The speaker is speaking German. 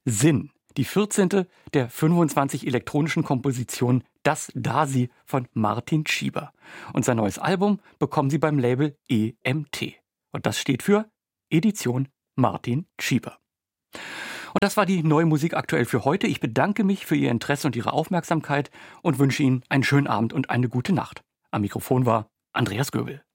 Sinn. Die 14. der 25 elektronischen Kompositionen Das Dasi von Martin Schieber. Und sein neues Album bekommen Sie beim Label EMT. Und das steht für Edition Martin Schieber. Und das war die neue Musik aktuell für heute. Ich bedanke mich für Ihr Interesse und Ihre Aufmerksamkeit und wünsche Ihnen einen schönen Abend und eine gute Nacht. Am Mikrofon war Andreas Göbel.